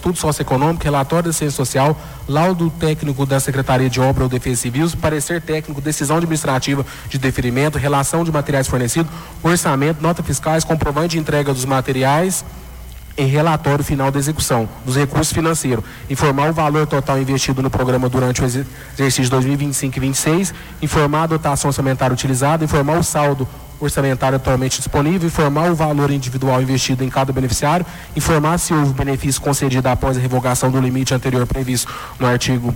estudo socioeconômico, relatório da ciência social, laudo técnico da Secretaria de Obra ou Defesa Civil, parecer técnico, decisão administrativa de deferimento, relação de materiais fornecidos, orçamento, nota fiscais, comprovante de entrega dos materiais em relatório final da execução dos recursos financeiros, informar o valor total investido no programa durante o exercício 2025 e 2026, informar a dotação orçamentária utilizada, informar o saldo orçamentário atualmente disponível, informar o valor individual investido em cada beneficiário, informar se houve benefício concedido após a revogação do limite anterior previsto no artigo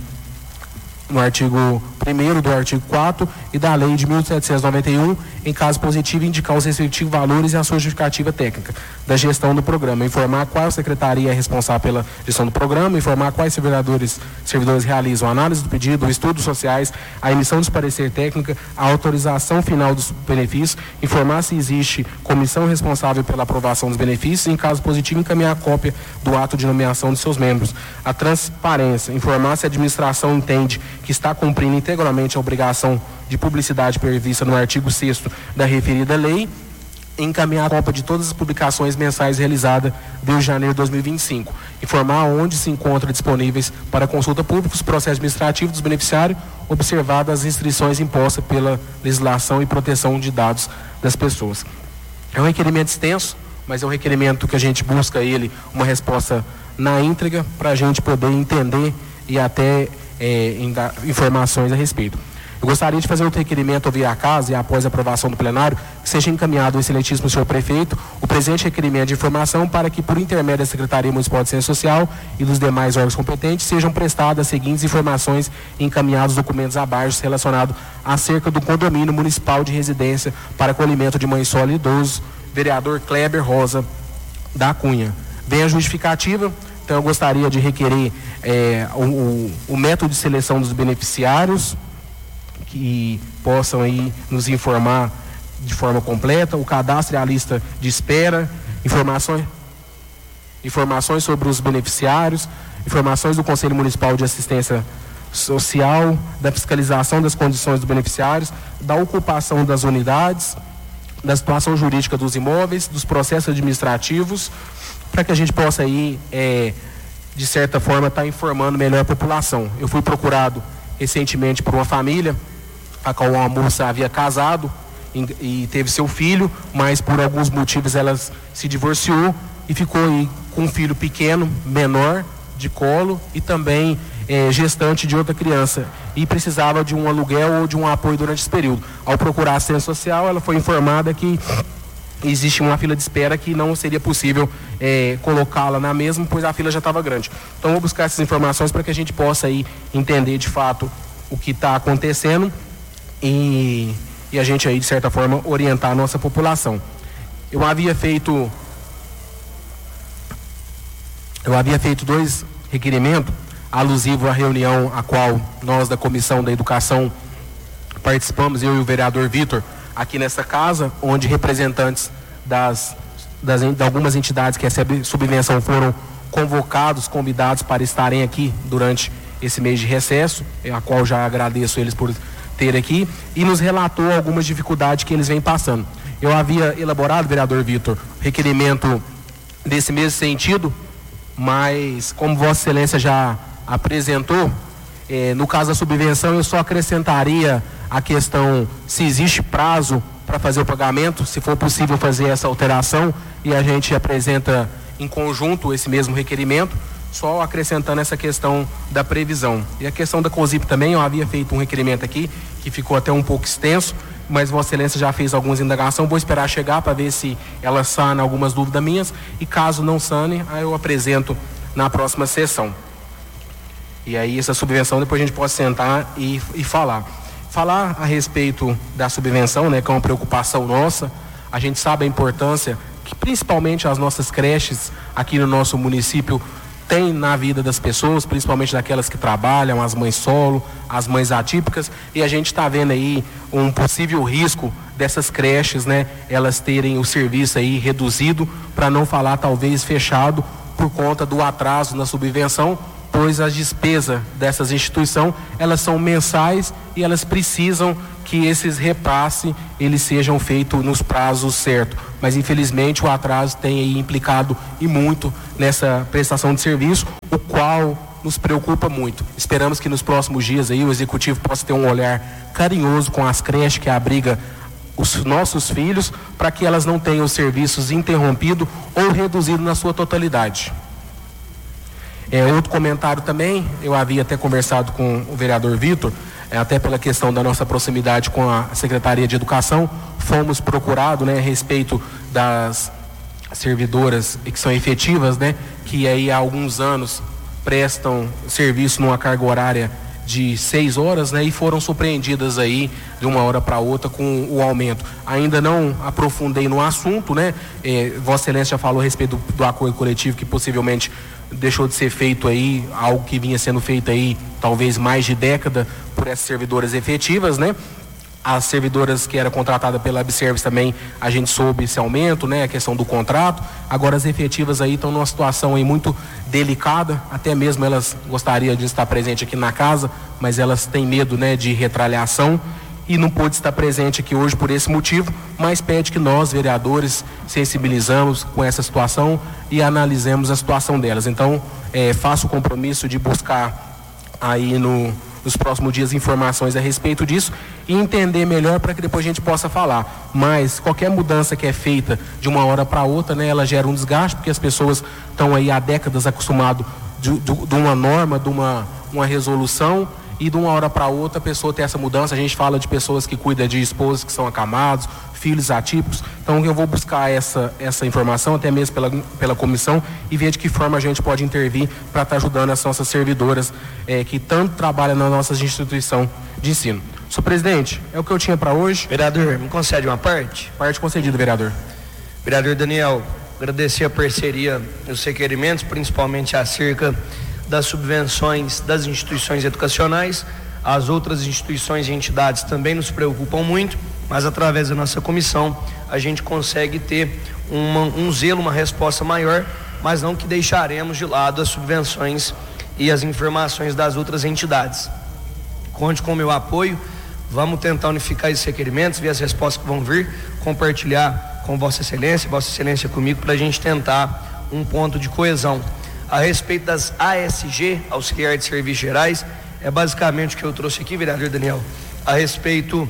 1º do artigo 4º e da lei de 1791, em caso positivo, indicar os respectivos valores e a sua justificativa técnica da gestão do programa, informar qual secretaria é responsável pela gestão do programa, informar quais servidores realizam a análise do pedido, estudos sociais, a emissão de parecer técnica, a autorização final dos benefícios, informar se existe comissão responsável pela aprovação dos benefícios e, em caso positivo, encaminhar a cópia do ato de nomeação de seus membros. A transparência, informar se a administração entende que está cumprindo integralmente a obrigação de publicidade prevista no artigo 6º da referida lei, encaminhar a cópia de todas as publicações mensais realizadas desde janeiro de 2025, informar onde se encontram disponíveis para consulta pública os processos administrativos dos beneficiários, observadas as restrições impostas pela legislação e proteção de dados das pessoas. É um requerimento extenso, mas é um requerimento que a gente busca uma resposta na íntegra para a gente poder entender e até dar informações a respeito. Eu gostaria de fazer outro requerimento ao vir à casa e após a aprovação do plenário, que seja encaminhado ao excelentíssimo senhor prefeito o presente requerimento de informação para que, por intermédio da Secretaria Municipal de Ciência Social e dos demais órgãos competentes, sejam prestadas as seguintes informações e encaminhados documentos abaixo relacionados acerca do condomínio municipal de residência para acolhimento de mães solo e idosos, vereador Kleber Rosa da Cunha. Vem a justificativa. Então, eu gostaria de requerer o método de seleção dos beneficiários, que possam aí nos informar de forma completa, o cadastro e a lista de espera, informações sobre os beneficiários, informações do Conselho Municipal de Assistência Social, da fiscalização das condições dos beneficiários, da ocupação das unidades, da situação jurídica dos imóveis, dos processos administrativos, para que a gente possa aí, de certa forma, estar informando melhor a população. Eu fui procurado recentemente por uma família, a qual uma moça havia casado e teve seu filho, mas por alguns motivos ela se divorciou e ficou aí com um filho pequeno, menor, de colo e também gestante de outra criança e precisava de um aluguel ou de um apoio durante esse período. Ao procurar a assistência social, ela foi informada que existe uma fila de espera que não seria possível colocá-la na mesma, pois a fila já estava grande. Então, vou buscar essas informações para que a gente possa aí entender de fato o que está acontecendo e a gente aí, de certa forma, orientar a nossa população. Eu havia feito 2 requerimentos alusivos à reunião a qual nós da Comissão da Educação participamos, eu e o vereador Vitor, aqui nessa casa, onde representantes de algumas entidades que recebem subvenção foram convidados para estarem aqui durante esse mês de recesso, a qual já agradeço eles por ter aqui, e nos relatou algumas dificuldades que eles vêm passando. Eu havia elaborado, vereador Vitor, requerimento desse mesmo sentido, mas como Vossa Excelência já apresentou, no caso da subvenção, eu só acrescentaria a questão se existe prazo para fazer o pagamento, se for possível fazer essa alteração, e a gente apresenta em conjunto esse mesmo requerimento, só acrescentando essa questão da previsão. E a questão da COSIP também, eu havia feito um requerimento aqui, que ficou até um pouco extenso, mas Vossa Excelência já fez algumas indagações, vou esperar chegar para ver se ela sana algumas dúvidas minhas, e caso não sane, aí eu apresento na próxima sessão. E aí essa subvenção depois a gente pode sentar e falar. Falar a respeito da subvenção, né, que é uma preocupação nossa. A gente sabe a importância que principalmente as nossas creches aqui no nosso município têm na vida das pessoas, principalmente daquelas que trabalham, as mães solo, as mães atípicas, e a gente está vendo aí um possível risco dessas creches, né, elas terem o serviço aí reduzido, para não falar talvez fechado, por conta do atraso na subvenção, pois as despesas dessas instituições, elas são mensais e elas precisam que esses repasses eles sejam feitos nos prazos certos. Mas infelizmente o atraso tem aí implicado e muito nessa prestação de serviço, o qual nos preocupa muito. Esperamos que nos próximos dias aí o executivo possa ter um olhar carinhoso com as creches que abrigam os nossos filhos, para que elas não tenham os serviços interrompidos ou reduzidos na sua totalidade. Outro comentário também, eu havia até conversado com o vereador Vitor, até pela questão da nossa proximidade com a Secretaria de Educação, fomos procurados, a respeito das servidoras que são efetivas, que aí há alguns anos prestam serviço numa carga horária de 6 horas, e foram surpreendidas aí de uma hora para outra com o aumento. Ainda não aprofundei no assunto, Vossa Excelência já falou a respeito do acordo coletivo que possivelmente deixou de ser feito aí, algo que vinha sendo feito aí talvez mais de década por essas servidoras efetivas, As servidoras que eram contratadas pela Abservice também, a gente soube esse aumento, a questão do contrato. Agora as efetivas aí estão numa situação aí muito delicada, até mesmo elas gostariam de estar presente aqui na casa, mas elas têm medo, de retaliação e não pôde estar presente aqui hoje por esse motivo, mas pede que nós, vereadores, sensibilizamos com essa situação e analisemos a situação delas. Então, faço o compromisso de buscar aí nos próximos dias informações a respeito disso e entender melhor para que depois a gente possa falar. Mas qualquer mudança que é feita de uma hora para outra, ela gera um desgaste, porque as pessoas estão aí há décadas acostumadas de uma norma, de uma resolução, e de uma hora para outra a pessoa tem essa mudança. A gente fala de pessoas que cuidam de esposas que são acamados, filhos atípicos. Então eu vou buscar essa informação até mesmo pela comissão e ver de que forma a gente pode intervir para estar ajudando as nossas servidoras que tanto trabalham na nossa instituição de ensino. Senhor presidente, é o que eu tinha para hoje. Vereador, me concede uma parte? Parte concedida, vereador. Vereador Daniel, agradecer a parceria e os requerimentos, principalmente acerca das subvenções das instituições educacionais. As outras instituições e entidades também nos preocupam muito, mas através da nossa comissão a gente consegue ter um zelo, uma resposta maior, mas não que deixaremos de lado as subvenções e as informações das outras entidades. Conte com o meu apoio, vamos tentar unificar esses requerimentos, ver as respostas que vão vir, compartilhar com Vossa Excelência comigo, para a gente tentar um ponto de coesão. A respeito das ASG, Auxiliar de Serviços Gerais, é basicamente o que eu trouxe aqui, vereador Daniel, a respeito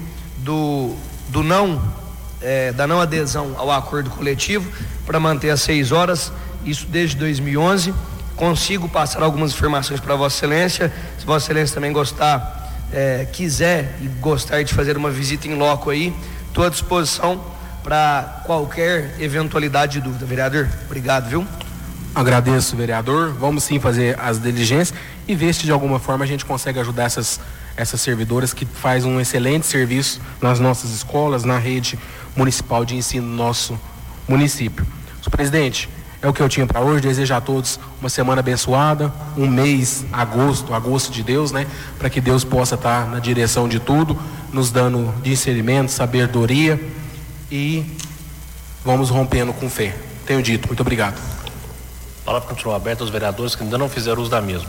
da não adesão ao acordo coletivo para manter as 6 horas, isso desde 2011. Consigo passar algumas informações para Vossa Excelência, se Vossa Excelência também quiser e gostar de fazer uma visita em loco aí, estou à disposição para qualquer eventualidade de dúvida. Vereador, obrigado, viu? Agradeço, vereador. Vamos sim fazer as diligências e ver se de alguma forma a gente consegue ajudar essas servidoras que fazem um excelente serviço nas nossas escolas, na rede municipal de ensino do nosso município. Senhor presidente, é o que eu tinha para hoje. Desejo a todos uma semana abençoada, um mês, agosto de Deus, para que Deus possa estar na direção de tudo, nos dando discernimento, sabedoria, e vamos rompendo com fé. Tenho dito. Muito obrigado. A palavra continua aberta aos vereadores que ainda não fizeram uso da mesma.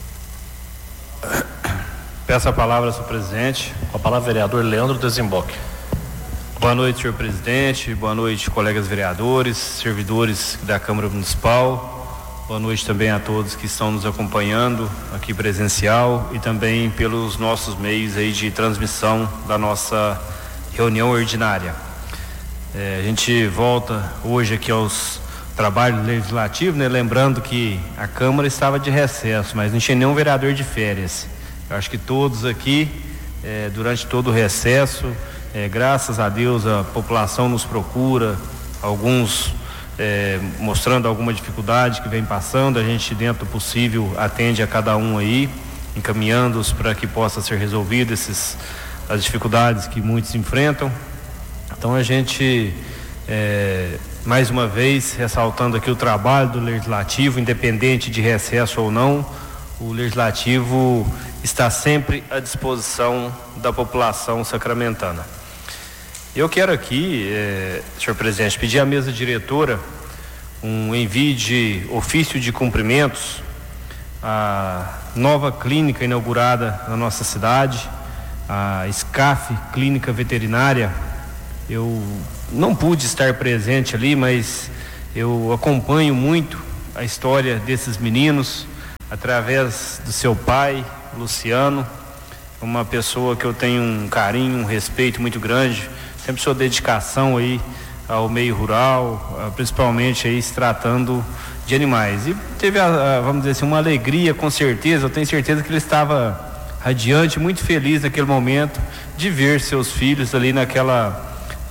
Peço a palavra, senhor presidente. Com a palavra, vereador Leandro Desemboque. Boa noite, senhor presidente. Boa noite, colegas vereadores, servidores da Câmara Municipal. Boa noite também a todos que estão nos acompanhando aqui presencial e também pelos nossos meios aí de transmissão da nossa reunião ordinária. A gente volta hoje aqui aos trabalho legislativo, lembrando que a Câmara estava de recesso, mas não tinha nenhum vereador de férias. Eu acho que todos aqui, durante todo o recesso, graças a Deus a população nos procura, alguns mostrando alguma dificuldade que vem passando, a gente dentro do possível atende a cada um aí, encaminhando-os para que possa ser resolvido as dificuldades que muitos enfrentam. Então a gente mais uma vez, ressaltando aqui o trabalho do Legislativo, independente de recesso ou não, o Legislativo está sempre à disposição da população sacramentana. Eu quero aqui, senhor presidente, pedir à mesa diretora um envio de ofício de cumprimentos a nova clínica inaugurada na nossa cidade, a SCAF, Clínica Veterinária. Eu não pude estar presente ali, mas eu acompanho muito a história desses meninos através do seu pai, Luciano, uma pessoa que eu tenho um carinho, um respeito muito grande, sempre sua dedicação aí ao meio rural, principalmente aí se tratando de animais. E teve, vamos dizer assim, uma alegria, com certeza, eu tenho certeza que ele estava radiante, muito feliz naquele momento de ver seus filhos ali naquela,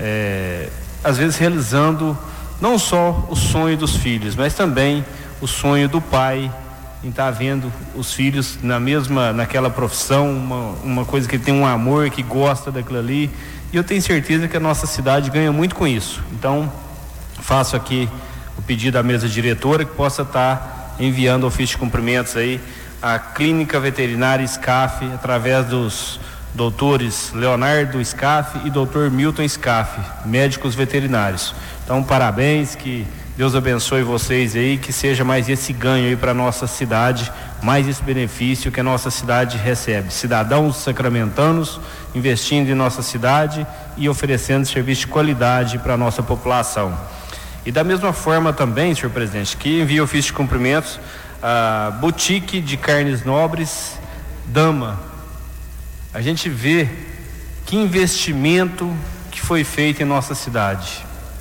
às vezes realizando não só o sonho dos filhos, mas também o sonho do pai em estar vendo os filhos naquela profissão, uma coisa que ele tem um amor, que gosta daquilo ali. E eu tenho certeza que a nossa cidade ganha muito com isso. Então, faço aqui o pedido à mesa diretora que possa estar enviando ofício de cumprimentos aí à Clínica Veterinária SCAF, através dos doutores Leonardo SCAF e doutor Milton SCAF, médicos veterinários. Então, parabéns, que Deus abençoe vocês aí, que seja mais esse ganho aí para nossa cidade, mais esse benefício que a nossa cidade recebe. Cidadãos sacramentanos investindo em nossa cidade e oferecendo serviço de qualidade para a nossa população. E da mesma forma também, senhor presidente, que envia ofício de cumprimentos a Boutique de Carnes Nobres Dama. A gente vê que investimento que foi feito em nossa cidade.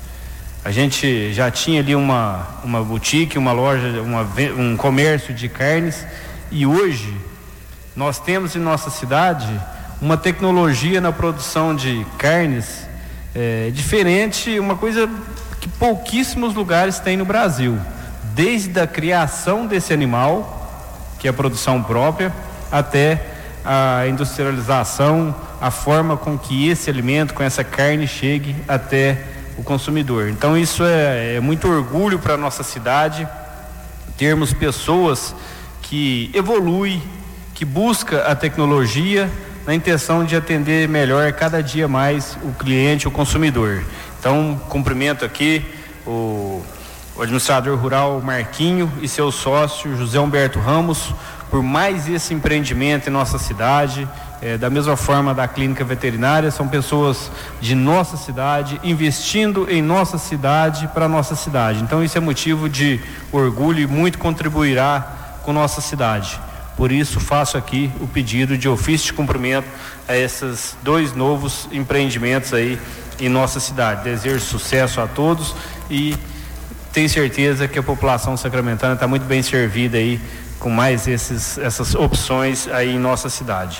A gente já tinha ali uma boutique, uma loja, um comércio de carnes, e hoje nós temos em nossa cidade uma tecnologia na produção de carnes diferente, uma coisa que pouquíssimos lugares têm no Brasil, desde a criação desse animal, que é a produção própria, até a industrialização, a forma com que esse alimento, com essa carne chegue até o consumidor. Então isso é muito orgulho para a nossa cidade, termos pessoas que evoluem, que buscam a tecnologia na intenção de atender melhor cada dia mais o cliente, o consumidor. Então, cumprimento aqui o administrador rural Marquinho e seu sócio José Humberto Ramos por mais esse empreendimento em nossa cidade. Da mesma forma da clínica veterinária, são pessoas de nossa cidade, investindo em nossa cidade, para nossa cidade. Então isso é motivo de orgulho e muito contribuirá com nossa cidade. Por isso faço aqui o pedido de ofício de cumprimento a esses dois novos empreendimentos aí em nossa cidade. Desejo sucesso a todos e tenho certeza que a população sacramentana está muito bem servida aí com mais essas opções aí em nossa cidade.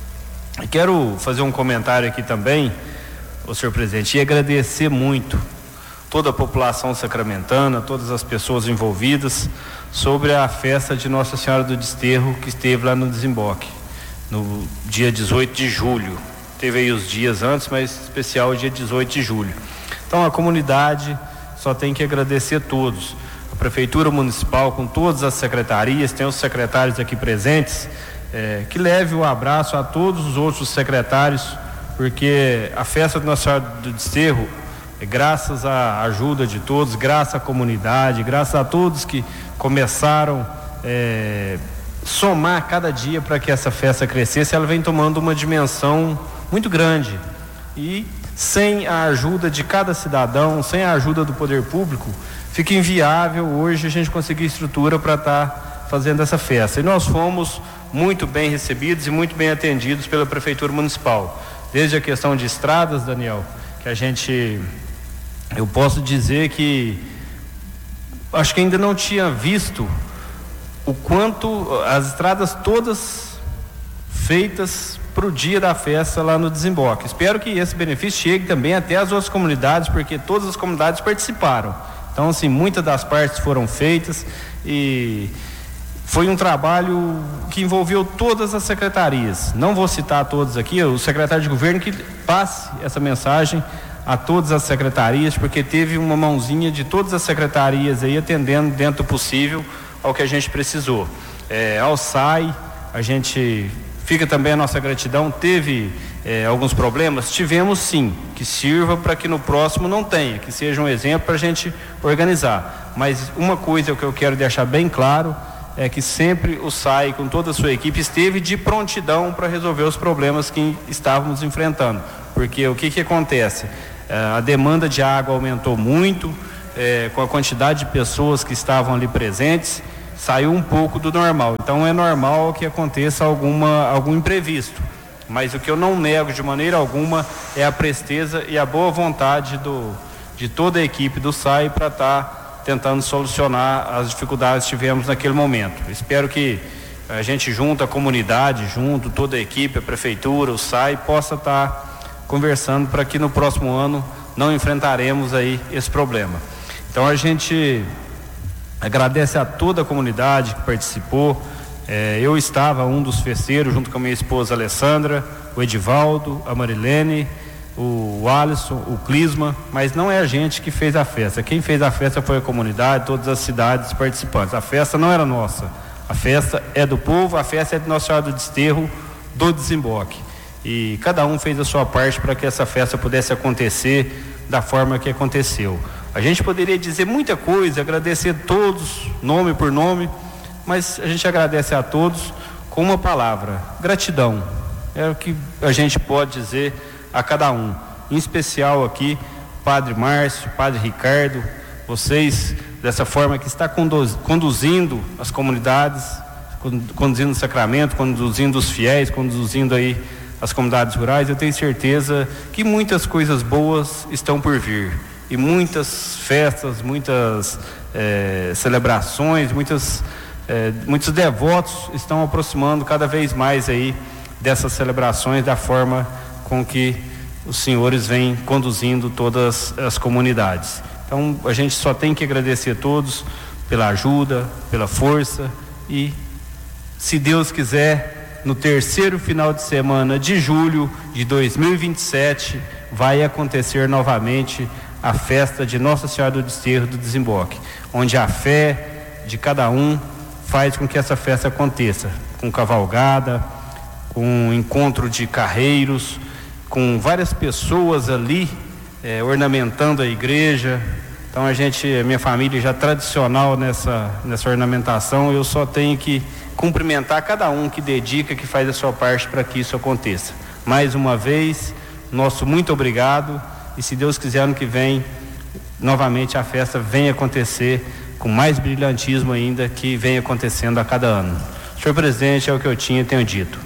Quero fazer um comentário aqui também, senhor presidente, e agradecer muito toda a população sacramentana, todas as pessoas envolvidas sobre a festa de Nossa Senhora do Desterro que esteve lá no Desemboque, no dia 18 de julho. Teve aí os dias antes, mas especial o dia 18 de julho. Então a comunidade só tem que agradecer a todos. A Prefeitura Municipal, com todas as secretarias, tem os secretários aqui presentes, que leve o abraço a todos os outros secretários, porque a festa de Nossa Senhora do Desterro, graças à ajuda de todos, graças à comunidade, graças a todos que começaram somar cada dia para que essa festa crescesse, ela vem tomando uma dimensão muito grande. E sem a ajuda de cada cidadão, sem a ajuda do poder público, fica inviável hoje a gente conseguir estrutura para estar fazendo essa festa. E nós fomos muito bem recebidos e muito bem atendidos pela Prefeitura Municipal. Desde a questão de estradas, Daniel, que eu posso dizer que acho que ainda não tinha visto o quanto as estradas todas feitas para o dia da festa lá no Desemboque. Espero que esse benefício chegue também até as outras comunidades, porque todas as comunidades participaram. Então, assim, muitas das partes foram feitas e foi um trabalho que envolveu todas as secretarias. Não vou citar todos aqui, o secretário de governo que passe essa mensagem a todas as secretarias, porque teve uma mãozinha de todas as secretarias aí atendendo dentro do possível ao que a gente precisou. Ao SAI, a gente fica também a nossa gratidão. Teve alguns problemas? Tivemos sim, que sirva para que no próximo não tenha, que seja um exemplo para a gente organizar. Mas uma coisa que eu quero deixar bem claro é que sempre o SAI, com toda a sua equipe, esteve de prontidão para resolver os problemas que estávamos enfrentando. Porque o que acontece? A demanda de água aumentou muito, com a quantidade de pessoas que estavam ali presentes, saiu um pouco do normal. Então é normal que aconteça algum imprevisto. Mas o que eu não nego de maneira alguma é a presteza e a boa vontade de toda a equipe do SAI para estar tentando solucionar as dificuldades que tivemos naquele momento. Espero que a gente junto, a comunidade, junto, toda a equipe, a prefeitura, o SAI, possa estar conversando para que no próximo ano não enfrentaremos aí esse problema. Então a gente agradece a toda a comunidade que participou. Eu estava um dos festeiros junto com a minha esposa Alessandra, o Edivaldo, a Marilene, o Alisson, o Clisma, mas não é a gente que fez a festa. Quem fez a festa foi a comunidade, todas as cidades participantes. A festa não era nossa, a festa é do povo, a festa é de Nossa Senhora do Desterro, do Desemboque. E cada um fez a sua parte para que essa festa pudesse acontecer da forma que aconteceu. A gente poderia dizer muita coisa, agradecer a todos, nome por nome, mas a gente agradece a todos com uma palavra: gratidão. É o que a gente pode dizer a cada um, em especial aqui Padre Márcio, Padre Ricardo, vocês dessa forma que está conduzindo as comunidades, conduzindo o sacramento, conduzindo os fiéis, conduzindo aí as comunidades rurais. Eu tenho certeza que muitas coisas boas estão por vir e muitas festas, muitas celebrações, muitos devotos estão aproximando cada vez mais aí dessas celebrações, da forma com que os senhores vêm conduzindo todas as comunidades. Então a gente só tem que agradecer a todos pela ajuda, pela força, e se Deus quiser, no terceiro final de semana de julho de 2027 vai acontecer novamente a festa de Nossa Senhora do Desterro do Desemboque, onde a fé de cada um faz com que essa festa aconteça, com cavalgada, com encontro de carreiros, com várias pessoas ali ornamentando a igreja. Então a minha família já tradicional nessa ornamentação. Eu só tenho que cumprimentar cada um que dedica, que faz a sua parte para que isso aconteça. Mais uma vez, nosso muito obrigado, e se Deus quiser, ano que vem novamente a festa venha acontecer com mais brilhantismo ainda, que vem acontecendo a cada ano. Senhor presidente, é o que eu tenho dito.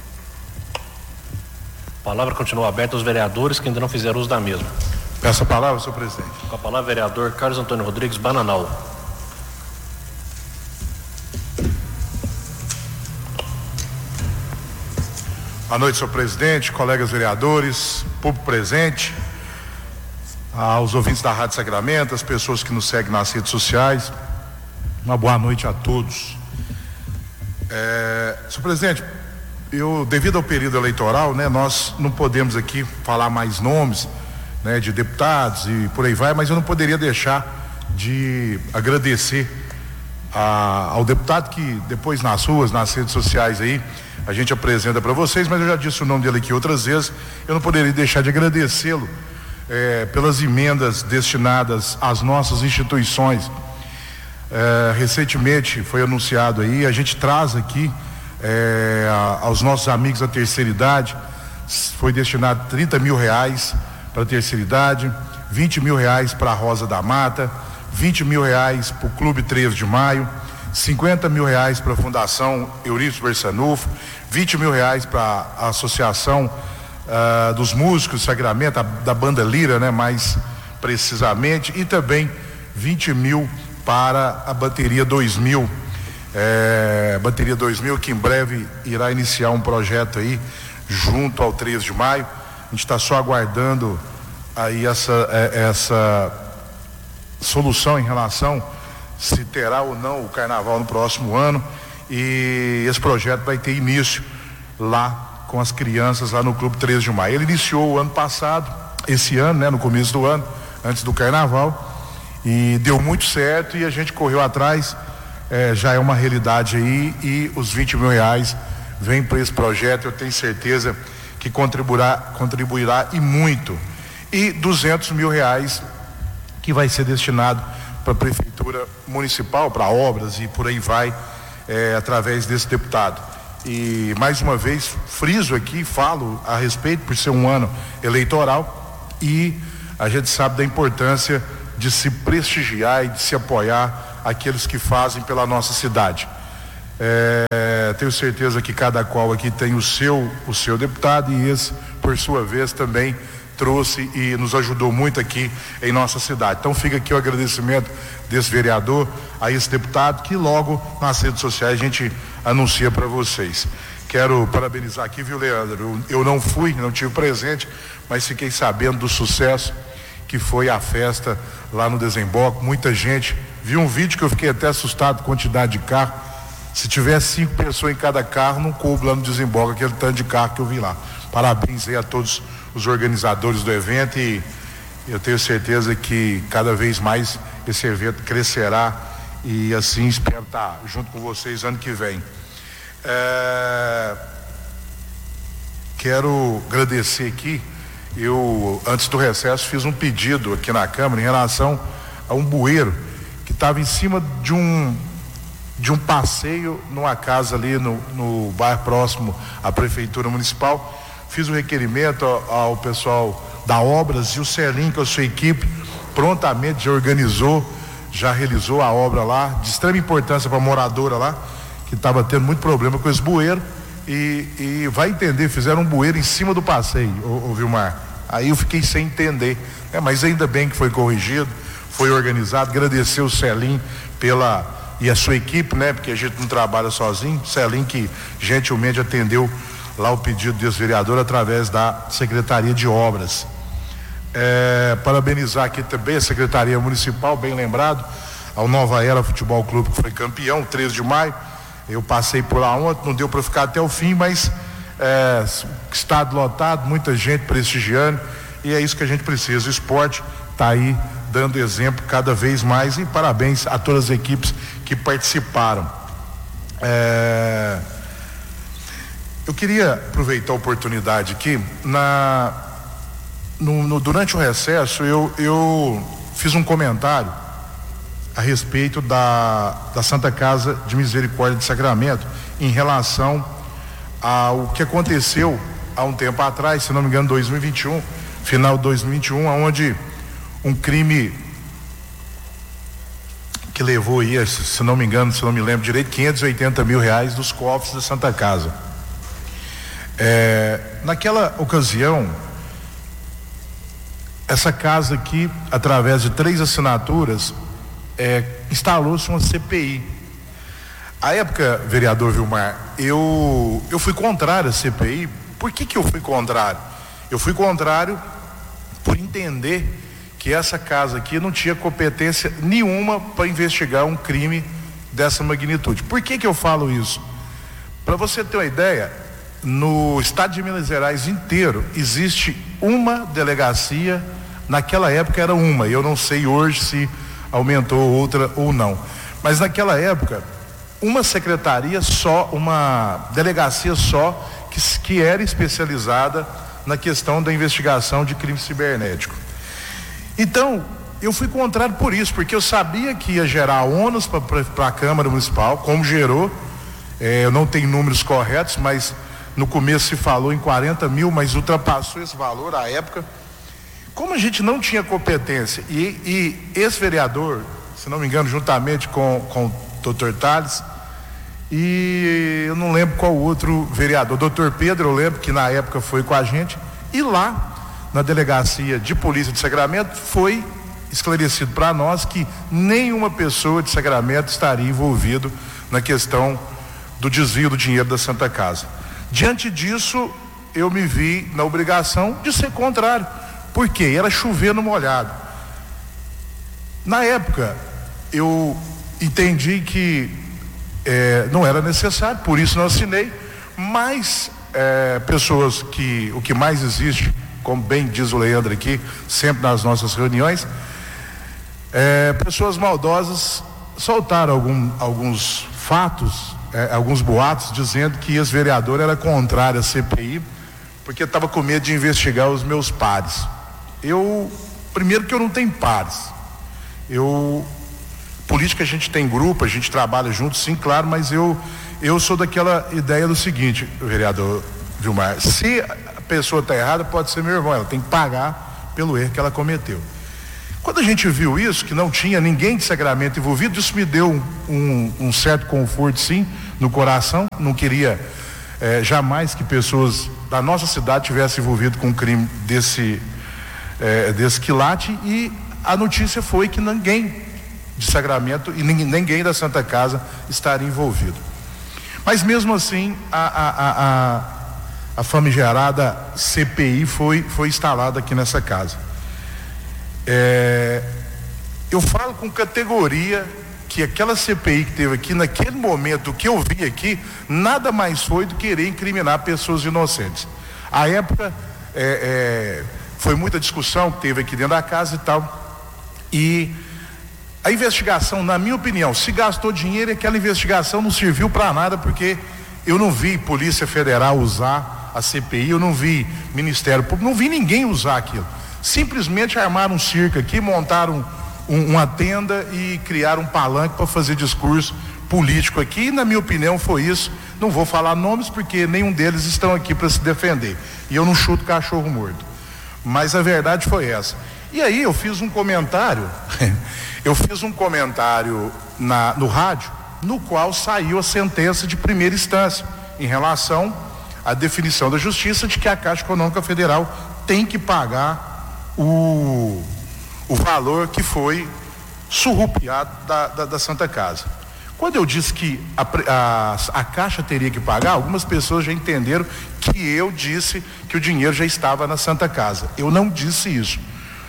A palavra continua aberta aos vereadores que ainda não fizeram uso da mesma. Peço a palavra, senhor presidente. Com a palavra, vereador Carlos Antônio Rodrigues Bananal. Boa noite, senhor presidente, colegas vereadores, público presente, aos ouvintes da Rádio Sacramento, as pessoas que nos seguem nas redes sociais. Uma boa noite a todos. Senhor presidente, devido ao período eleitoral, nós não podemos aqui falar mais nomes, de deputados e por aí vai, mas eu não poderia deixar de agradecer ao deputado que depois nas ruas, nas redes sociais aí, a gente apresenta para vocês, mas eu já disse o nome dele aqui outras vezes. Eu não poderia deixar de agradecê-lo pelas emendas destinadas às nossas instituições. Recentemente foi anunciado aí, a gente traz aqui aos nossos amigos da terceira idade, foi destinado R$30 mil para a terceira idade, R$20 mil para a Rosa da Mata, R$20 mil para o Clube 13 de Maio, R$50 mil para a Fundação Eurípides Bersanufo, R$20 mil para a Associação dos Músicos Sacramento, da Banda Lira, mais precisamente, e também R$20 mil para a Bateria 2000. Bateria 2000, que em breve irá iniciar um projeto aí junto ao 13 de maio. A gente está só aguardando aí essa solução em relação se terá ou não o carnaval no próximo ano, e esse projeto vai ter início lá com as crianças lá no Clube 13 de Maio. Ele iniciou o ano passado, esse ano, no começo do ano, antes do carnaval, e deu muito certo, e a gente correu atrás. Já é uma realidade aí, e os R$20 mil vêm para esse projeto. Eu tenho certeza que contribuirá e muito. E R$200 mil que vai ser destinado para a prefeitura municipal, para obras e por aí vai, através desse deputado. E mais uma vez friso aqui, falo a respeito por ser um ano eleitoral e a gente sabe da importância de se prestigiar e de se apoiar aqueles que fazem pela nossa cidade. Tenho certeza que cada qual aqui tem o seu deputado e esse, por sua vez, também trouxe e nos ajudou muito aqui em nossa cidade. Então fica aqui o agradecimento desse vereador a esse deputado que logo nas redes sociais a gente anuncia para vocês. Quero parabenizar aqui, viu, Leandro? Eu não tive presente, mas fiquei sabendo do sucesso que foi a festa lá no Desemboque. Muita gente, vi um vídeo que eu fiquei até assustado com a quantidade de carro. Se tivesse 5 pessoas em cada carro, não coube lá no Desemboque aquele tanto de carro que eu vi lá. Parabéns aí a todos os organizadores do evento e eu tenho certeza que cada vez mais esse evento crescerá e assim espero estar junto com vocês ano que vem. Quero agradecer aqui, eu antes do recesso fiz um pedido aqui na Câmara em relação a um bueiro que estava em cima de um passeio numa casa ali no bairro próximo à Prefeitura Municipal. Fiz um requerimento ao pessoal da Obras e o Celim, com a sua equipe, prontamente já organizou, já realizou a obra lá, de extrema importância para a moradora lá, que estava tendo muito problema com esse bueiro, e vai entender, fizeram um bueiro em cima do passeio, ô Vilmar. Aí eu fiquei sem entender, mas ainda bem que foi corrigido, foi organizado. Agradecer o Celim e a sua equipe, porque a gente não trabalha sozinho. Celim que gentilmente atendeu lá o pedido desse vereador através da Secretaria de Obras. Parabenizar aqui também a Secretaria Municipal, bem lembrado, ao Nova Era Futebol Clube, que foi campeão, 13 de maio. Eu passei por lá ontem, não deu para ficar até o fim, mas estado lotado, muita gente prestigiando, e é isso que a gente precisa. O esporte está aí dando exemplo cada vez mais, e parabéns a todas as equipes que participaram. Eu queria aproveitar a oportunidade aqui, durante o recesso eu fiz um comentário a respeito da Santa Casa de Misericórdia de Sacramento em relação ao que aconteceu há um tempo atrás, se não me engano 2021, final de 2021, onde um crime que levou aí, se não me engano, se não me lembro direito, R$580 mil dos cofres da Santa Casa. Naquela ocasião, essa casa aqui, através de 3 assinaturas, instalou-se uma CPI. À época, vereador Vilmar, eu fui contrário à CPI. Por que eu fui contrário? Eu fui contrário por entender que essa casa aqui não tinha competência nenhuma para investigar um crime dessa magnitude. Por que eu falo isso? Para você ter uma ideia, no estado de Minas Gerais inteiro existe uma delegacia. Naquela época era uma, eu não sei hoje se aumentou outra ou não, mas naquela época uma secretaria só, uma delegacia só que era especializada na questão da investigação de crime cibernético. Então eu fui contrário por isso, porque eu sabia que ia gerar ônus para a Câmara Municipal, como gerou. Eu não tenho números corretos, mas no começo se falou em 40 mil, mas ultrapassou esse valor à época. Como a gente não tinha competência, e esse vereador, se não me engano, juntamente com o Dr. Tales, e eu não lembro qual outro vereador, Dr. Pedro, eu lembro que na época foi com a gente, e lá na delegacia de polícia de Sacramento foi esclarecido para nós que nenhuma pessoa de Sacramento estaria envolvido na questão do desvio do dinheiro da Santa Casa. Diante disso, eu me vi na obrigação de ser contrário, porque era chover no molhado. Na época, eu entendi que não era necessário, por isso não assinei, mas pessoas que o que mais existe, como bem diz o Leandro aqui, sempre nas nossas reuniões, pessoas maldosas soltaram alguns fatos, alguns boatos, dizendo que esse vereador era contrário à CPI, porque estava com medo de investigar os meus pares. Primeiro que eu não tenho pares. Política a gente tem grupo, a gente trabalha junto, sim, claro, mas eu sou daquela ideia do seguinte, vereador Vilmar, se a pessoa está errada, pode ser meu irmão, ela tem que pagar pelo erro que ela cometeu. Quando a gente viu isso, que não tinha ninguém de Sacramento envolvido, isso me deu um certo conforto, sim, no coração. Não queria jamais que pessoas da nossa cidade tivessem envolvido com um crime desse quilate, e a notícia foi que ninguém de Sacramento e ninguém da Santa Casa estaria envolvido. Mas mesmo assim, a famigerada CPI foi instalada aqui nessa casa. Eu falo com categoria que aquela CPI que teve aqui, naquele momento, o que eu vi aqui, nada mais foi do que querer incriminar pessoas inocentes. À época, foi muita discussão que teve aqui dentro da casa e tal, e a investigação, na minha opinião, se gastou dinheiro, e aquela investigação não serviu para nada, porque eu não vi Polícia Federal usar a CPI, eu não vi Ministério Público, não vi ninguém usar aquilo. Simplesmente armaram um circo aqui, montaram uma tenda e criaram um palanque para fazer discurso político aqui, e na minha opinião foi isso. Não vou falar nomes porque nenhum deles estão aqui para se defender, e eu não chuto cachorro morto, mas a verdade foi essa. E aí eu fiz um comentário no rádio, no qual saiu a sentença de primeira instância em relação à definição da justiça de que a Caixa Econômica Federal tem que pagar o valor que foi surrupiado da Santa Casa. Quando eu disse que a Caixa teria que pagar, algumas pessoas já entenderam que eu disse que o dinheiro já estava na Santa Casa. Eu não disse isso.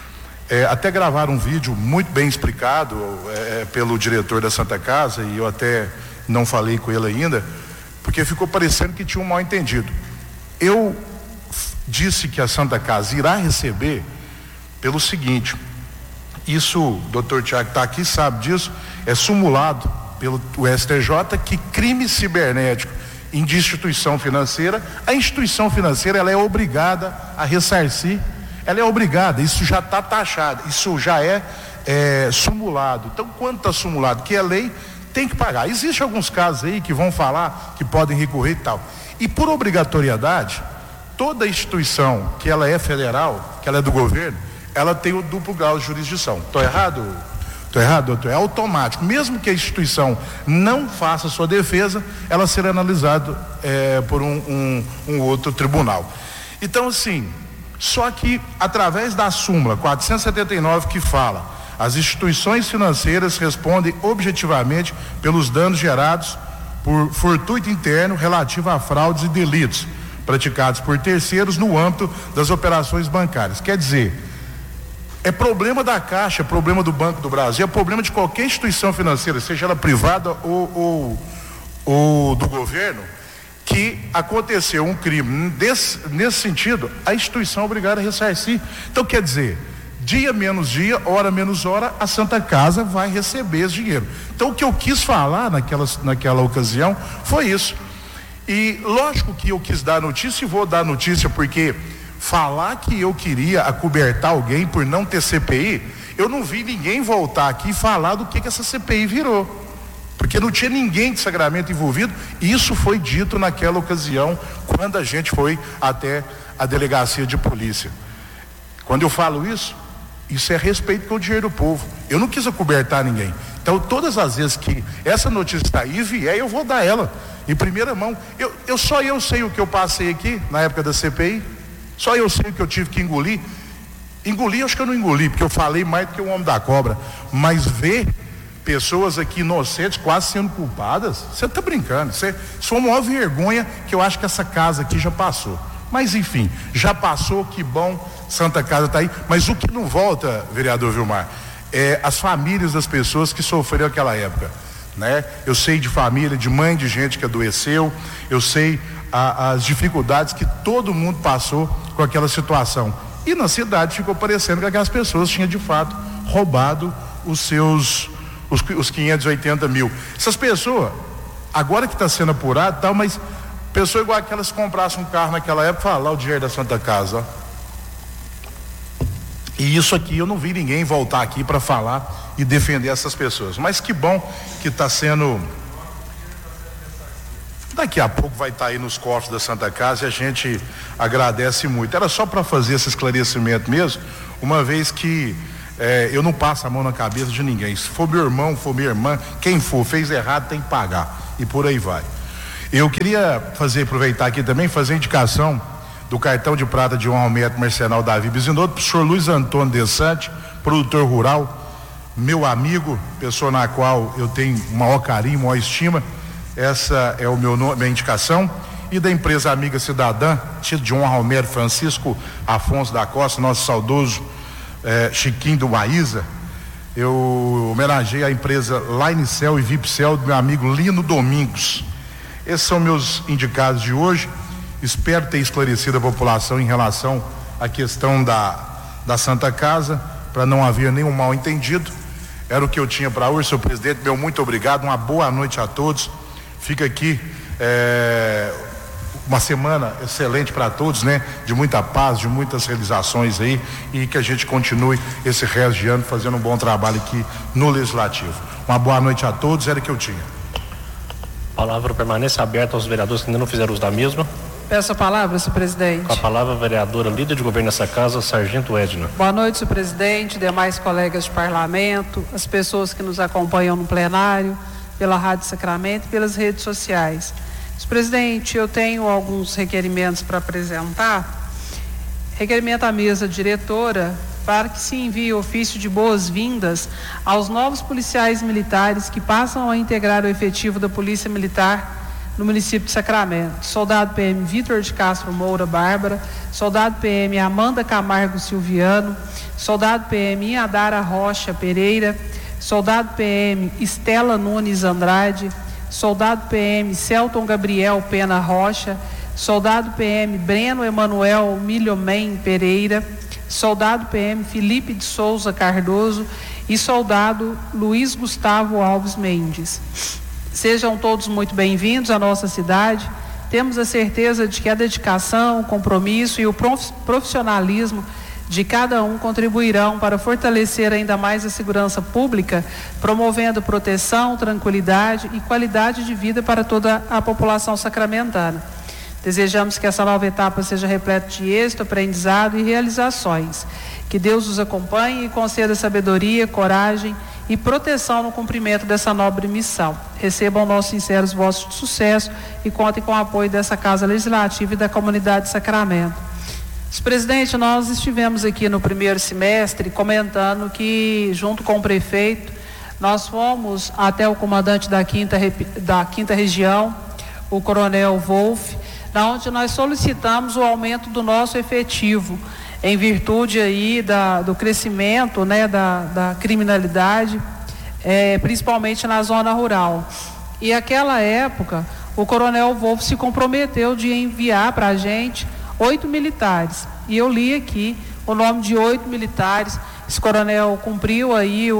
Até gravaram um vídeo muito bem explicado pelo diretor da Santa Casa, e eu até não falei com ele ainda, porque ficou parecendo que tinha um mal entendido. Eu disse que a Santa Casa irá receber pelo seguinte: isso, o doutor Tiago está aqui, sabe disso, é simulado pelo STJ, que crime cibernético em instituição financeira, a instituição financeira ela é obrigada a ressarcir, ela é obrigada, isso já está taxado, isso já é simulado. Então, quando está simulado que é lei, tem que pagar. Existem alguns casos aí que vão falar que podem recorrer e tal. E por obrigatoriedade, toda instituição que ela é federal, que ela é do governo, ela tem o duplo grau de jurisdição. Estou errado? Estou errado, doutor? É automático. Mesmo que a instituição não faça sua defesa, ela será analisada por um outro tribunal. Então, assim, só que através da súmula 479, que fala: as instituições financeiras respondem objetivamente pelos danos gerados por fortuito interno relativo a fraudes e delitos praticados por terceiros no âmbito das operações bancárias. Quer dizer, é problema da Caixa, é problema do Banco do Brasil, é problema de qualquer instituição financeira, seja ela privada ou do governo, que aconteceu um crime nesse sentido, a instituição é obrigada a ressarcir. Então, quer dizer, dia menos dia, hora menos hora, a Santa Casa vai receber esse dinheiro. Então, o que eu quis falar naquela ocasião foi isso. E lógico que eu quis dar notícia, e vou dar notícia, porque falar que eu queria acobertar alguém por não ter CPI, eu não vi ninguém voltar aqui e falar do que essa CPI virou, porque não tinha ninguém de Sacramento envolvido. Isso foi dito naquela ocasião, quando a gente foi até a delegacia de polícia. Quando eu falo isso é respeito com o dinheiro do povo. Eu não quis acobertar ninguém. Então, todas as vezes que essa notícia está aí, vier, eu vou dar ela em primeira mão. Só eu sei o que eu passei aqui na época da CPI. Só eu sei o que eu tive que engolir. Engolir, acho que eu não engoli, porque eu falei mais do que o homem da cobra. Mas ver pessoas aqui inocentes quase sendo culpadas, você está brincando. Isso é uma maior vergonha que eu acho que essa casa aqui já passou. Mas enfim, já passou, que bom, Santa Casa está aí. Mas o que não volta, vereador Vilmar, é as famílias das pessoas que sofreram aquela época, né? Eu sei de família, de mãe de gente que adoeceu, eu sei as dificuldades que todo mundo passou com aquela situação. E na cidade ficou parecendo que aquelas pessoas tinham de fato roubado os 580 mil. Essas pessoas, agora que está sendo apurado e tal, mas pessoa igual aquelas que comprassem um carro naquela época, fala lá o dinheiro da Santa Casa, ó. E isso aqui eu não vi ninguém voltar aqui para falar e defender essas pessoas. Mas que bom que está sendo. Daqui a pouco vai estar aí nos cofres da Santa Casa e a gente agradece muito. Era só para fazer esse esclarecimento mesmo, uma vez que eu não passo a mão na cabeça de ninguém. Se for meu irmão, for minha irmã, quem for, fez errado tem que pagar. E por aí vai. Eu queria aproveitar aqui também, fazer indicação do cartão de prata de honra ao médico Marcenal Davi Bisinotto para o senhor Luiz Antônio Desante, produtor rural, meu amigo, pessoa na qual eu tenho o maior carinho, maior estima. Essa é o meu nome, minha indicação. E da empresa Amiga Cidadã, título de honra ao médico Francisco Afonso da Costa, nosso saudoso Chiquinho do Maísa. Eu homenageei a empresa Linecel e Vipcel do meu amigo Lino Domingos. Esses são meus indicados de hoje. Espero ter esclarecido a população em relação à questão da Santa Casa, para não haver nenhum mal entendido. Era o que eu tinha para hoje, senhor presidente. Meu muito obrigado, uma boa noite a todos. Fica aqui uma semana excelente para todos, né? De muita paz, de muitas realizações aí, e que a gente continue esse resto de ano fazendo um bom trabalho aqui no Legislativo. Uma boa noite a todos, era o que eu tinha. A palavra permanece aberta aos vereadores que ainda não fizeram uso da mesma. Peço a palavra, senhor presidente. Com a palavra, a vereadora líder de governo dessa casa, Sargento Edna. Boa noite, senhor presidente, demais colegas de parlamento, as pessoas que nos acompanham no plenário, pela Rádio Sacramento e pelas redes sociais. Senhor presidente, eu tenho alguns requerimentos para apresentar. Requerimento à mesa diretora para que se envie ofício de boas-vindas aos novos policiais militares que passam a integrar o efetivo da Polícia Militar no município de Sacramento. Soldado PM Vitor de Castro Moura Bárbara, soldado PM Amanda Camargo Silviano, soldado PM Adara Rocha Pereira, soldado PM Estela Nunes Andrade, soldado PM Celton Gabriel Pena Rocha, soldado PM Breno Emanuel Milhomen Pereira, soldado PM Felipe de Souza Cardoso e soldado Luiz Gustavo Alves Mendes. Sejam todos muito bem-vindos à nossa cidade. Temos a certeza de que a dedicação, o compromisso e o profissionalismo de cada um contribuirão para fortalecer ainda mais a segurança pública, promovendo proteção, tranquilidade e qualidade de vida para toda a população sacramentana. Desejamos que essa nova etapa seja repleta de êxito, aprendizado e realizações. Que Deus os acompanhe e conceda sabedoria, coragem e proteção no cumprimento dessa nobre missão. Recebam nossos sinceros votos de sucesso e contem com o apoio dessa Casa Legislativa e da comunidade de Sacramento. Senhor presidente, nós estivemos aqui no primeiro semestre comentando que, junto com o prefeito, nós fomos até o comandante da quinta região, o coronel Wolff, onde nós solicitamos o aumento do nosso efetivo, em virtude aí do crescimento, né, da criminalidade, principalmente na zona rural. E naquela época, o coronel Wolff se comprometeu de enviar para a gente 8 militares. E eu li aqui o nome de 8 militares. Esse coronel cumpriu aí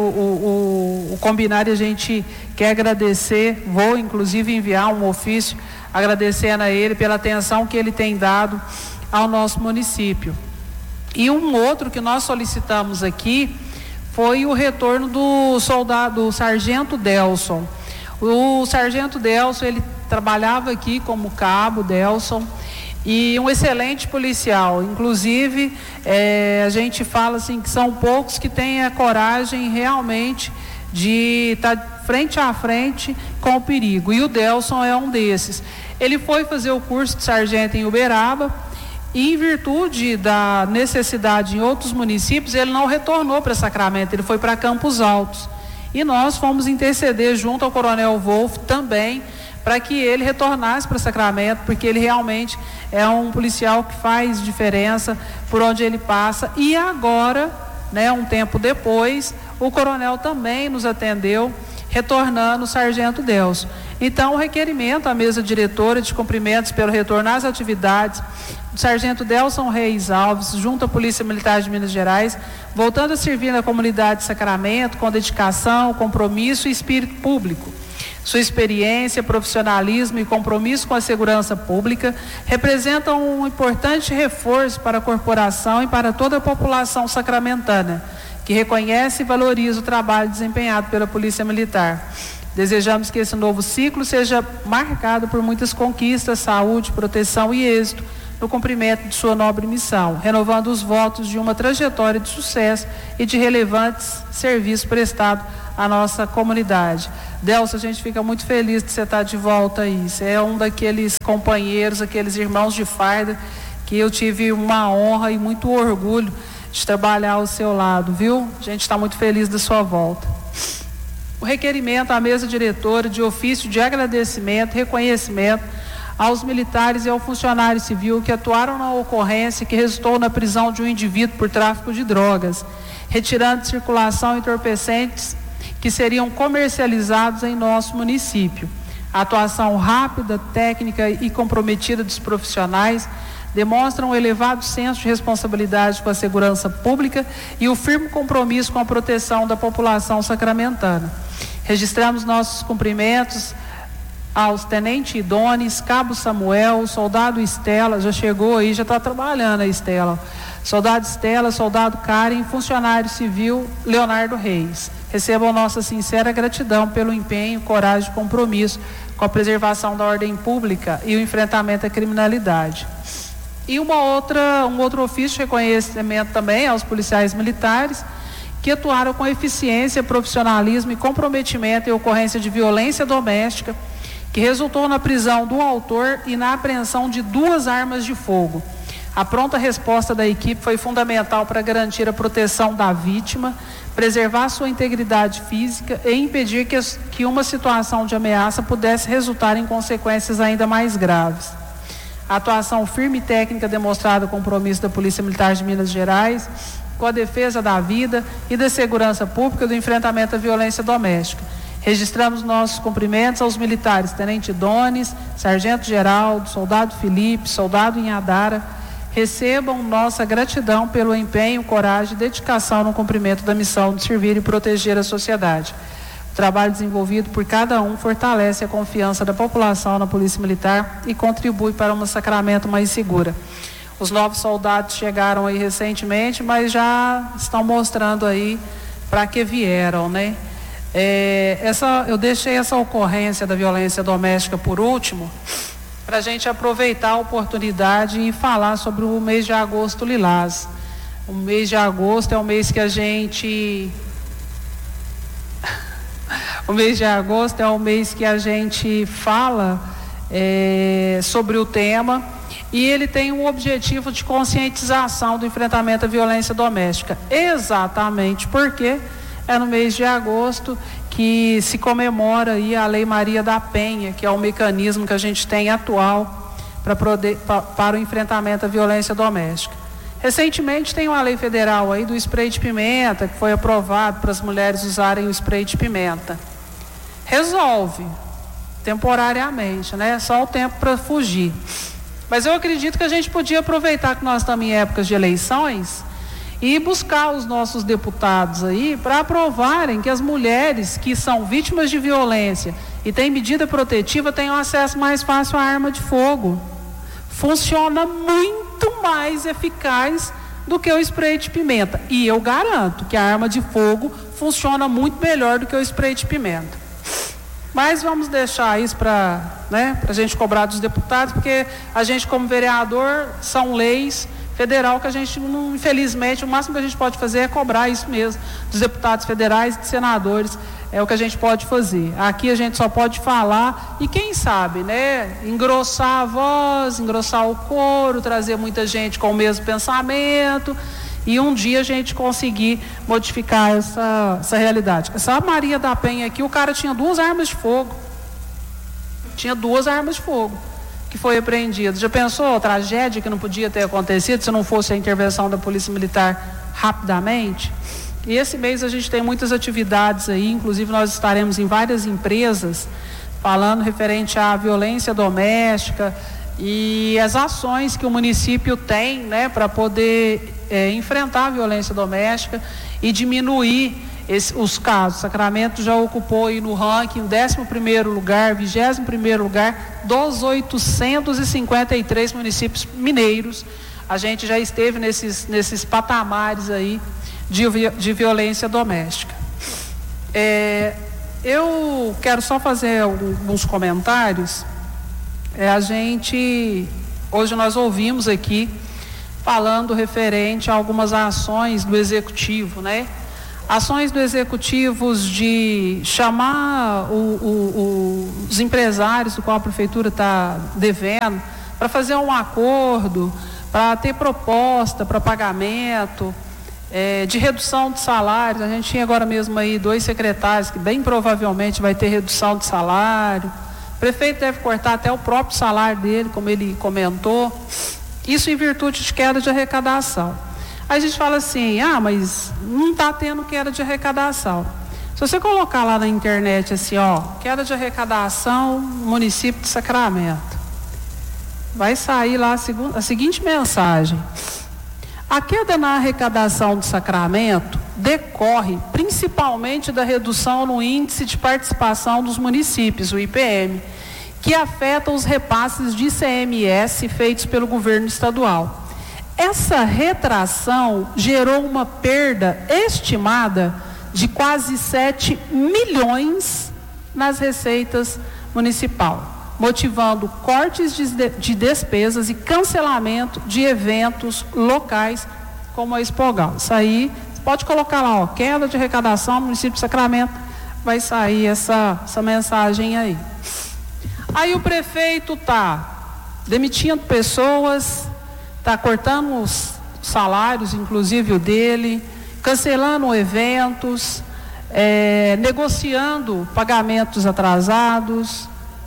o combinado e a gente quer agradecer. Vou, inclusive, enviar um ofício agradecendo a ele pela atenção que ele tem dado ao nosso município. E um outro que nós solicitamos aqui foi o retorno do sargento Delson. O sargento Delson, ele trabalhava aqui como cabo Delson e um excelente policial. Inclusive, a gente fala assim que são poucos que têm a coragem realmente de estar frente a frente com o perigo. E o Delson é um desses. Ele foi fazer o curso de sargento em Uberaba. E em virtude da necessidade em outros municípios, ele não retornou para Sacramento, ele foi para Campos Altos. E nós fomos interceder junto ao coronel Wolff também, para que ele retornasse para Sacramento, porque ele realmente é um policial que faz diferença por onde ele passa. E agora, né, um tempo depois, o coronel também nos atendeu, retornando o sargento Delson. Então, o requerimento à mesa diretora de cumprimentos pelo retorno às atividades do sargento Delson Reis Alves, junto à Polícia Militar de Minas Gerais, voltando a servir na comunidade de Sacramento com dedicação, compromisso e espírito público. Sua experiência, profissionalismo e compromisso com a segurança pública representam um importante reforço para a corporação e para toda a população sacramentana, que reconhece e valoriza o trabalho desempenhado pela Polícia Militar. Desejamos que esse novo ciclo seja marcado por muitas conquistas, saúde, proteção e êxito no cumprimento de sua nobre missão, renovando os votos de uma trajetória de sucesso e de relevantes serviços prestados à nossa comunidade. Delcio, a gente fica muito feliz de você estar de volta aí. Você é um daqueles companheiros, aqueles irmãos de farda que eu tive uma honra e muito orgulho de trabalhar ao seu lado, viu? A gente está muito feliz da sua volta. O requerimento à mesa diretora de ofício de agradecimento, reconhecimento aos militares e ao funcionário civil que atuaram na ocorrência que resultou na prisão de um indivíduo por tráfico de drogas, retirando de circulação entorpecentes que seriam comercializados em nosso município. A atuação rápida, técnica e comprometida dos profissionais demonstram um elevado senso de responsabilidade com a segurança pública e o firme compromisso com a proteção da população sacramentana. Registramos nossos cumprimentos aos Tenente Idones, Cabo Samuel, Soldado Estela, já chegou aí, já está trabalhando a Estela, Soldado Estela, Soldado Karen, Funcionário Civil Leonardo Reis. Recebam nossa sincera gratidão pelo empenho, coragem e compromisso com a preservação da ordem pública e o enfrentamento à criminalidade. E um outro ofício de reconhecimento também aos policiais militares que atuaram com eficiência, profissionalismo e comprometimento em ocorrência de violência doméstica, que resultou na prisão do autor e na apreensão de 2 armas de fogo. A pronta resposta da equipe foi fundamental para garantir a proteção da vítima, preservar sua integridade física e impedir que uma situação de ameaça pudesse resultar em consequências ainda mais graves. A atuação firme e técnica demonstrada o compromisso da Polícia Militar de Minas Gerais com a defesa da vida e da segurança pública e do enfrentamento à violência doméstica. Registramos nossos cumprimentos aos militares Tenente Dones, Sargento Geraldo, Soldado Felipe, Soldado Inhadara. Recebam nossa gratidão pelo empenho, coragem e dedicação no cumprimento da missão de servir e proteger a sociedade. O trabalho desenvolvido por cada um fortalece a confiança da população na Polícia Militar e contribui para um Sacramento mais segura. Os novos soldados chegaram aí recentemente, mas já estão mostrando aí para que vieram, né? Eu deixei essa ocorrência da violência doméstica por último, para a gente aproveitar a oportunidade e falar sobre o mês de agosto lilás. O mês de agosto é o mês que a gente... O mês de agosto é o mês que a gente fala sobre o tema, e ele tem um objetivo de conscientização do enfrentamento à violência doméstica, exatamente porque é no mês de agosto que se comemora aí a Lei Maria da Penha, que é o mecanismo que a gente tem atual para o enfrentamento à violência doméstica. Recentemente tem uma lei federal aí do spray de pimenta, que foi aprovado para as mulheres usarem o spray de pimenta. Resolve, temporariamente, né? Só o tempo para fugir. Mas eu acredito que a gente podia aproveitar que nós estamos em épocas de eleições e buscar os nossos deputados aí para aprovarem que as mulheres que são vítimas de violência e têm medida protetiva tenham acesso mais fácil à arma de fogo. Funciona muito mais eficaz do que o spray de pimenta. E eu garanto que a arma de fogo funciona muito melhor do que o spray de pimenta. Mas vamos deixar isso para a gente cobrar dos deputados, porque a gente, como vereador, são leis federal que a gente, infelizmente, o máximo que a gente pode fazer é cobrar isso mesmo dos deputados federais e de senadores. É o que a gente pode fazer. Aqui a gente só pode falar e, quem sabe, né, engrossar a voz, engrossar o coro, trazer muita gente com o mesmo pensamento e um dia a gente conseguir modificar essa realidade. Essa Maria da Penha aqui, o cara tinha 2 armas de fogo. Tinha 2 armas de fogo que foi apreendido. Já pensou a tragédia que não podia ter acontecido se não fosse a intervenção da Polícia Militar rapidamente? E esse mês a gente tem muitas atividades aí, inclusive nós estaremos em várias empresas falando referente à violência doméstica e as ações que o município tem, né, para poder enfrentar a violência doméstica e diminuir os casos. Sacramento já ocupou aí no ranking 11º lugar, 21º lugar dos 853 municípios mineiros. A gente já esteve nesses patamares aí de violência doméstica. Eu quero só fazer alguns comentários. Hoje nós ouvimos aqui falando referente a algumas ações do Executivo, né? Ações do Executivo de chamar os empresários do qual a Prefeitura está devendo para fazer um acordo, para ter proposta para pagamento, de redução de salários. A gente tinha agora mesmo aí 2 secretários que bem provavelmente vai ter redução de salário. O prefeito deve cortar até o próprio salário dele, como ele comentou. Isso em virtude de queda de arrecadação. Aí a gente fala assim, mas não está tendo queda de arrecadação. Se você colocar lá na internet assim, queda de arrecadação, município de Sacramento, vai sair lá a seguinte mensagem: a queda na arrecadação de Sacramento decorre principalmente da redução no índice de participação dos municípios, o IPM, que afeta os repasses de ICMS feitos pelo governo estadual. Essa retração gerou uma perda estimada de quase 7 milhões nas receitas municipais, motivando cortes de despesas e cancelamento de eventos locais como a Expogal. Isso aí, você pode colocar lá, queda de arrecadação no município de Sacramento, vai sair essa mensagem aí. Aí o prefeito está demitindo pessoas, está cortando os salários, inclusive o dele, cancelando eventos, negociando pagamentos atrasados.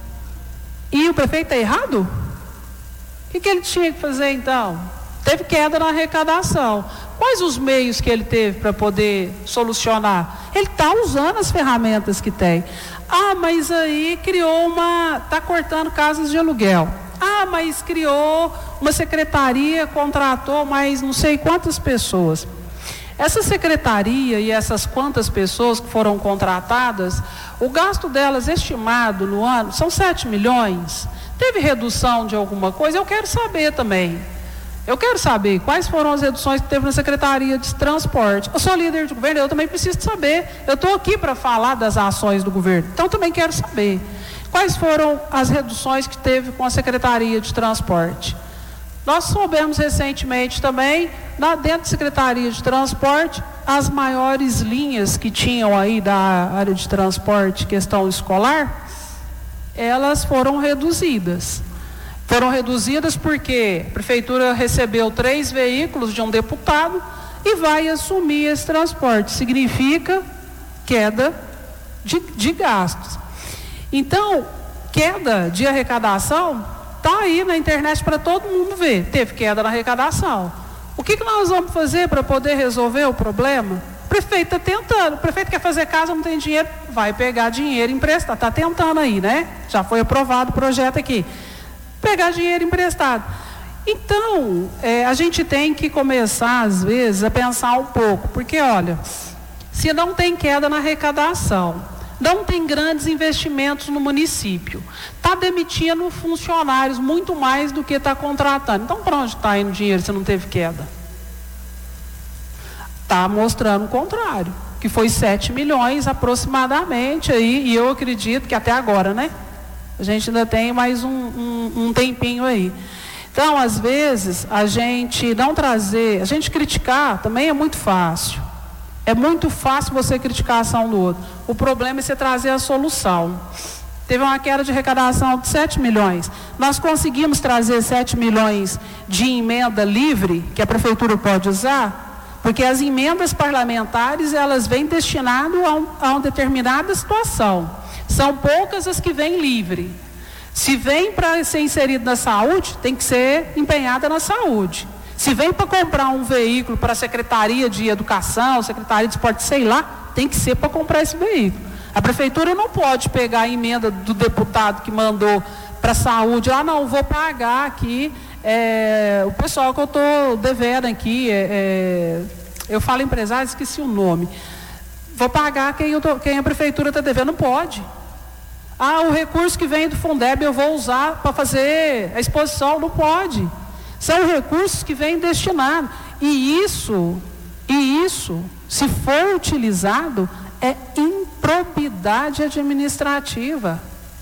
E o prefeito está errado? O que ele tinha que fazer então? Teve queda na arrecadação. Quais os meios que ele teve para poder solucionar? Ele está usando as ferramentas que tem. Mas aí está cortando casas de aluguel. Mas criou uma secretaria, contratou mais não sei quantas pessoas. Essa secretaria e essas quantas pessoas que foram contratadas, o gasto delas estimado no ano são 7 milhões. Teve redução de alguma coisa? Eu quero saber também. Eu quero saber quais foram as reduções que teve na Secretaria de Transporte. Eu sou líder de governo, eu também preciso saber. Eu estou aqui para falar das ações do governo, então também quero saber. Quais foram as reduções que teve com a Secretaria de Transporte? Nós soubemos recentemente também, dentro da Secretaria de Transporte, as maiores linhas que tinham aí da área de transporte, questão escolar, elas foram reduzidas. Foram reduzidas porque a Prefeitura recebeu 3 veículos de um deputado e vai assumir esse transporte. Significa queda de gastos. Então, queda de arrecadação está aí na internet para todo mundo ver. Teve queda na arrecadação. O que nós vamos fazer para poder resolver o problema? O prefeito está tentando. O prefeito quer fazer casa, não tem dinheiro, vai pegar dinheiro emprestado. Está tentando aí, né? Já foi aprovado o projeto aqui. Pegar dinheiro emprestado. Então, a gente tem que começar, às vezes, a pensar um pouco. Porque, olha, se não tem queda na arrecadação, não tem grandes investimentos no município, está demitindo funcionários muito mais do que está contratando. Então, para onde está indo o dinheiro se não teve queda? Está mostrando o contrário, que foi 7 milhões aproximadamente aí, e eu acredito que até agora, né? A gente ainda tem mais um tempinho aí. Então, às vezes, a gente criticar também é muito fácil. É muito fácil você criticar a ação do outro. O problema é você trazer a solução. Teve uma queda de arrecadação de 7 milhões. Nós conseguimos trazer 7 milhões de emenda livre, que a Prefeitura pode usar, porque as emendas parlamentares, elas vêm destinadas a uma determinada situação. São poucas as que vêm livre. Se vem para ser inserido na saúde, tem que ser empenhada na saúde. Se vem para comprar um veículo para a Secretaria de Educação, Secretaria de Esporte, sei lá, tem que ser para comprar esse veículo. A Prefeitura não pode pegar a emenda do deputado que mandou para a saúde, não, vou pagar aqui o pessoal que eu estou devendo aqui, eu falo empresário, esqueci o nome. Vou pagar quem a Prefeitura está devendo, não pode. O recurso que vem do Fundeb eu vou usar para fazer a exposição, não pode. São recursos que vêm destinados. E E isso, se for utilizado, é improbidade administrativa.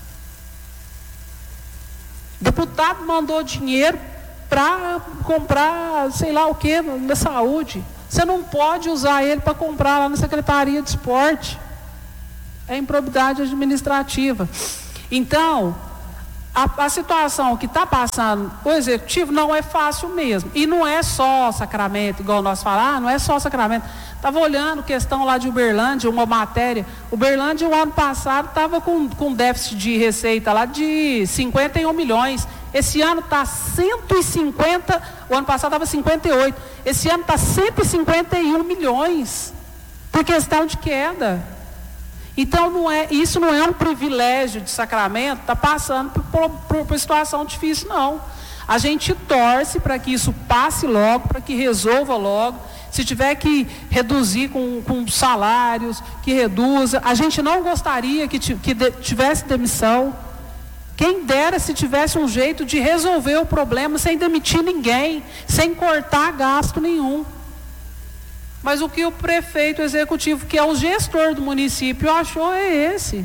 O deputado mandou dinheiro para comprar sei lá o que na saúde. Você não pode usar ele para comprar lá na Secretaria de Esporte. É improbidade administrativa. Então, a situação que está passando o Executivo não é fácil mesmo. E não é só Sacramento, igual nós falamos, não é só Sacramento. Estava olhando questão lá de Uberlândia, uma matéria. Uberlândia, o ano passado, estava com déficit de receita lá de 51 milhões. Esse ano está 150, o ano passado estava 58. Esse ano está 151 milhões, por questão de queda. Então, isso não é um privilégio de Sacramento, está passando por situação difícil, não. A gente torce para que isso passe logo, para que resolva logo. Se tiver que reduzir com salários, que reduza. A gente não gostaria que tivesse demissão. Quem dera se tivesse um jeito de resolver o problema sem demitir ninguém, sem cortar gasto nenhum. Mas o que o prefeito executivo, que é o gestor do município, achou é esse.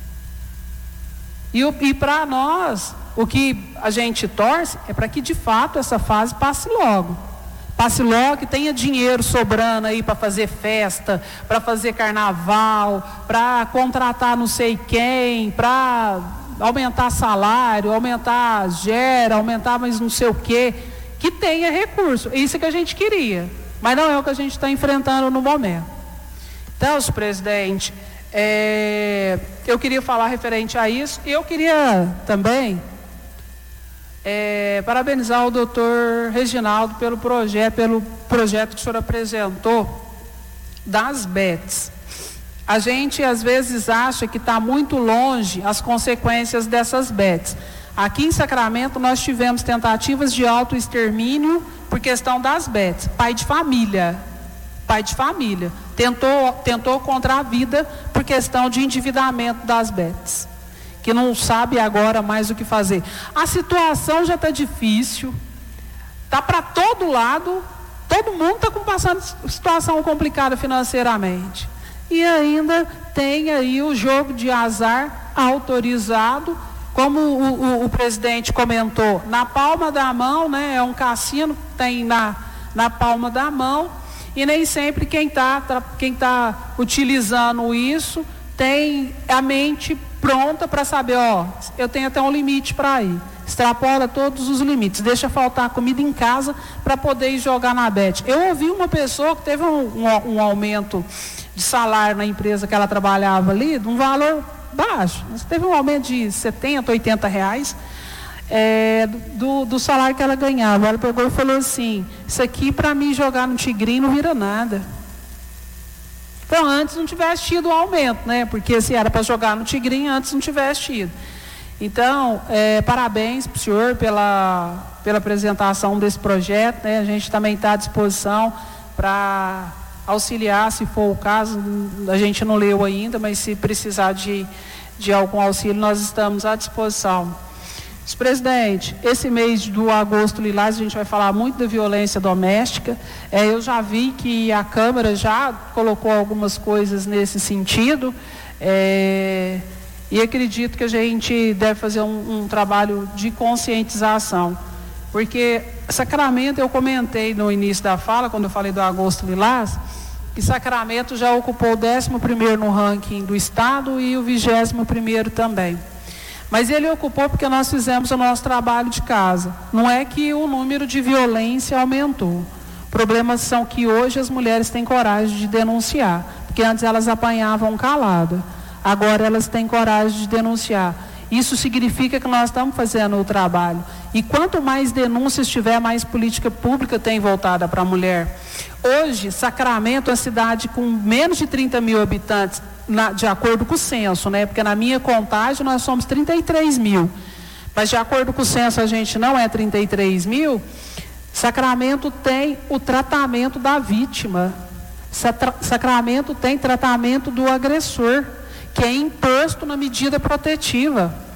E para nós, o que a gente torce é para que de fato essa fase passe logo. Passe logo, que tenha dinheiro sobrando aí para fazer festa, para fazer carnaval, para contratar não sei quem, para aumentar salário, aumentar aumentar mais não sei o quê, que tenha recurso. Isso que a gente queria. Mas não é o que a gente está enfrentando no momento. Então, senhor presidente, eu queria falar referente a isso. E eu queria também parabenizar o doutor Reginaldo pelo projeto que o senhor apresentou das BETs. A gente, às vezes, acha que está muito longe as consequências dessas BETs. Aqui em Sacramento, nós tivemos tentativas de autoextermínio por questão das BETs. Pai de família, tentou contra a vida por questão de endividamento das BETs, que não sabe agora mais o que fazer. A situação já está difícil, está para todo lado, todo mundo está passando situação complicada financeiramente. E ainda tem aí o jogo de azar autorizado, como o presidente comentou, na palma da mão, né? É um cassino, tem na palma da mão, e nem sempre quem tá utilizando isso tem a mente pronta para saber, eu tenho até um limite para ir. Extrapola todos os limites, deixa faltar comida em casa para poder ir jogar na bet. Eu ouvi uma pessoa que teve um aumento de salário na empresa que ela trabalhava ali, de um valor baixo, mas teve um aumento de 70, 80 reais do salário que ela ganhava. Ela pegou e falou assim: isso aqui para mim jogar no Tigrinho não vira nada. Então antes não tivesse tido o aumento, né? Porque se era para jogar no Tigrinho, antes não tivesse tido. Então, parabéns para o senhor pela apresentação desse projeto, né? A gente também está à disposição para auxiliar, se for o caso. A gente não leu ainda, mas se precisar de algum auxílio, nós estamos à disposição. Senhor presidente, esse mês do agosto lilás, a gente vai falar muito da violência doméstica. Eu já vi que a Câmara já colocou algumas coisas nesse sentido, e acredito que a gente deve fazer um trabalho de conscientização, porque Sacramento, eu comentei no início da fala, quando eu falei do agosto lilás, que Sacramento já ocupou o 11º no ranking do estado e o 20º também. Mas ele ocupou porque nós fizemos o nosso trabalho de casa. Não é que o número de violência aumentou. Problemas são que hoje as mulheres têm coragem de denunciar, porque antes elas apanhavam calada. Agora elas têm coragem de denunciar. Isso significa que nós estamos fazendo o trabalho. E quanto mais denúncias tiver, mais política pública tem voltada para a mulher. Hoje, Sacramento é uma cidade com menos de 30 mil habitantes, de acordo com o censo, né? Porque na minha contagem nós somos 33 mil. Mas de acordo com o censo a gente não é 33 mil. Sacramento tem o tratamento da vítima. Sacramento tem tratamento do agressor, que é imposto na medida protetiva.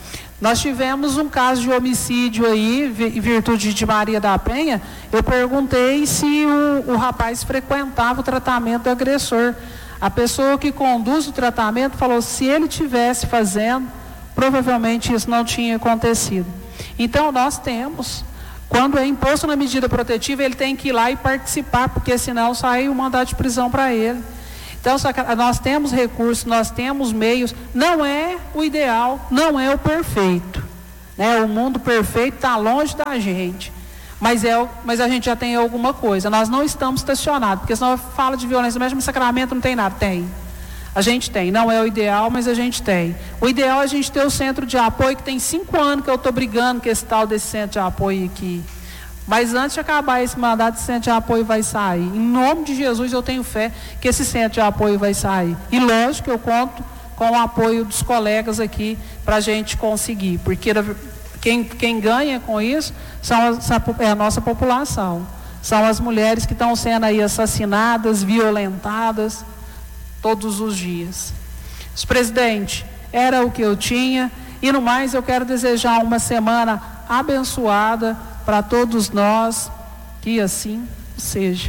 Nós tivemos um caso de homicídio aí, em virtude de Maria da Penha. Eu perguntei se o rapaz frequentava o tratamento do agressor. A pessoa que conduz o tratamento falou que se ele tivesse fazendo, provavelmente isso não tinha acontecido. Então nós temos, quando é imposto na medida protetiva, ele tem que ir lá e participar, porque senão sai o mandado de prisão para ele. Então nós temos recursos, nós temos meios, não é o ideal, não é o perfeito, né? O mundo perfeito está longe da gente, mas a gente já tem alguma coisa. Nós não estamos estacionados, porque senão fala de violência, mas no Sacramento não tem nada. Tem, a gente tem, não é o ideal, mas a gente tem. O ideal é a gente ter o centro de apoio, que tem 5 anos que eu estou brigando com esse tal desse centro de apoio aqui. Mas antes de acabar esse mandato, esse centro de apoio vai sair. Em nome de Jesus, eu tenho fé que esse centro de apoio vai sair. E lógico que eu conto com o apoio dos colegas aqui para a gente conseguir. Porque quem ganha com isso é a nossa população. São as mulheres que estão sendo aí assassinadas, violentadas todos os dias. Presidente, era o que eu tinha. E no mais, eu quero desejar uma semana abençoada para todos nós, que assim seja.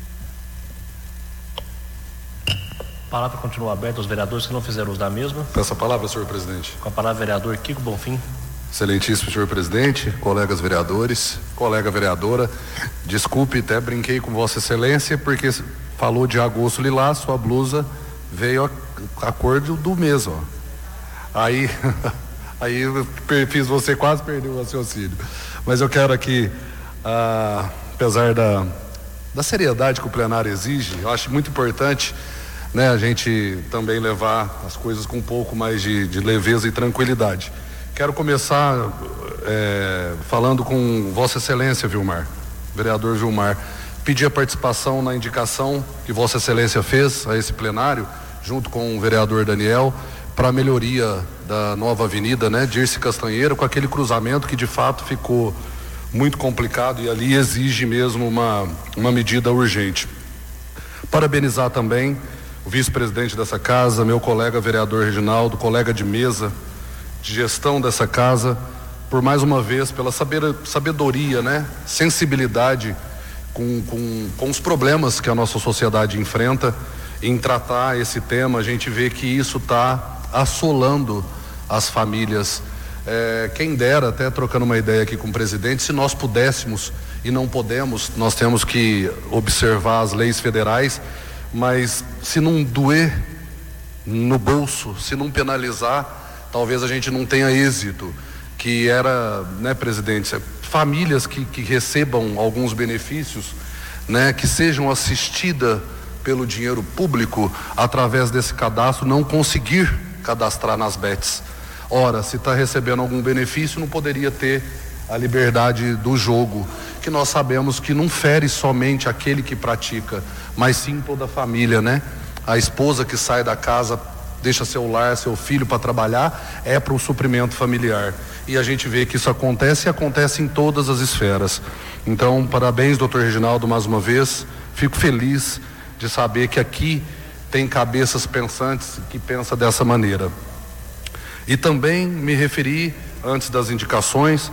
A palavra continua aberta aos vereadores que não fizeram uso da mesma. Peço a palavra, senhor presidente. Com a palavra, vereador Kiko Bonfim. Excelentíssimo senhor presidente, colegas vereadores, colega vereadora, desculpe, até brinquei com Vossa Excelência, porque falou de agosto lilás, sua blusa veio a cor do mês, ó. Aí eu fiz você quase perder o raciocínio. Mas eu quero aqui, apesar da seriedade que o plenário exige, eu acho muito importante, né, a gente também levar as coisas com um pouco mais de leveza e tranquilidade. Quero começar falando com Vossa Excelência Vilmar, vereador Vilmar, pedir a participação na indicação que Vossa Excelência fez a esse plenário, junto com o vereador Daniel, para a melhoria da nova avenida, né, Dirce Castanheira, com aquele cruzamento que de fato ficou muito complicado e ali exige mesmo uma medida urgente. Parabenizar também o vice-presidente dessa casa, meu colega vereador Reginaldo, colega de mesa, de gestão dessa casa, por mais uma vez, pela sabedoria, né, sensibilidade com os problemas que a nossa sociedade enfrenta em tratar esse tema. A gente vê que isso está assolando as famílias. Quem dera, até trocando uma ideia aqui com o presidente, se nós pudéssemos, e não podemos, nós temos que observar as leis federais, mas se não doer no bolso, se não penalizar, talvez a gente não tenha êxito, que era, né, presidente, famílias que recebam alguns benefícios, né, que sejam assistidas pelo dinheiro público através desse cadastro, não conseguir cadastrar nas BETs. Ora, se está recebendo algum benefício, não poderia ter a liberdade do jogo, que nós sabemos que não fere somente aquele que pratica, mas sim toda a família, né? A esposa que sai da casa, deixa seu lar, seu filho para trabalhar, é para o suprimento familiar. E a gente vê que isso acontece e acontece em todas as esferas. Então, parabéns, doutor Reginaldo, mais uma vez. Fico feliz de saber que aqui tem cabeças pensantes que pensam dessa maneira. E também me referi, antes das indicações,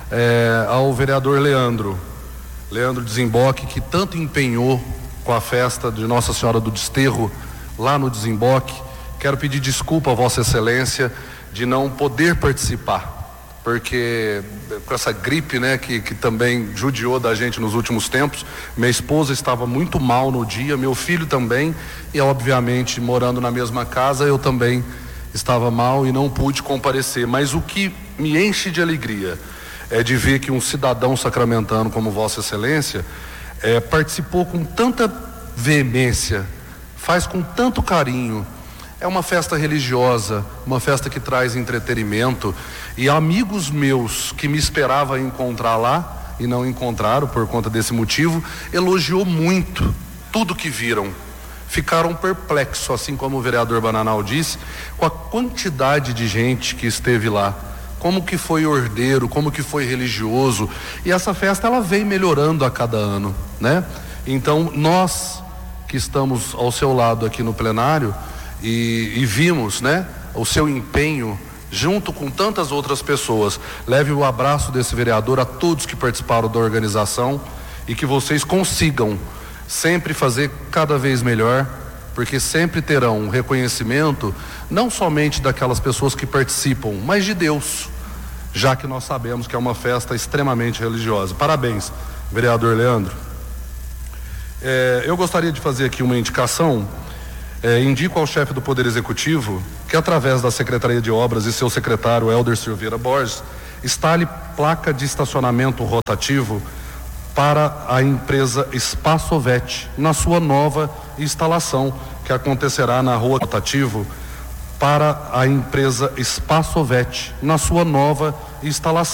ao vereador Leandro Desemboque, que tanto empenhou com a festa de Nossa Senhora do Desterro lá no Desemboque. Quero pedir desculpa a Vossa Excelência de não poder participar, porque com essa gripe, né, que também judiou da gente nos últimos tempos, minha esposa estava muito mal no dia, meu filho também, e obviamente morando na mesma casa, eu também estava mal e não pude comparecer. Mas o que me enche de alegria é de ver que um cidadão sacramentano como Vossa Excelência participou com tanta veemência, faz com tanto carinho. É uma festa religiosa, uma festa que traz entretenimento, e amigos meus que me esperavam encontrar lá e não encontraram por conta desse motivo, elogiou muito tudo que viram. Ficaram perplexos, assim como o vereador Bananal disse, com a quantidade de gente que esteve lá, como que foi ordeiro, como que foi religioso, e essa festa ela vem melhorando a cada ano, né? Então nós que estamos ao seu lado aqui no plenário e vimos, né, o seu empenho junto com tantas outras pessoas. Leve o abraço desse vereador a todos que participaram da organização e que vocês consigam sempre fazer cada vez melhor, porque sempre terão um reconhecimento não somente daquelas pessoas que participam, mas de Deus, já que nós sabemos que é uma festa extremamente religiosa. Parabéns, vereador Leandro. Eu gostaria de fazer aqui uma indicação. Indico ao chefe do Poder Executivo que, através da Secretaria de Obras e seu secretário Helder Silveira Borges, instale placa de estacionamento rotativo para a empresa Espaçovet na sua nova instalação, que acontecerá na rua rotativo para a empresa Espaçovet na sua nova instalação.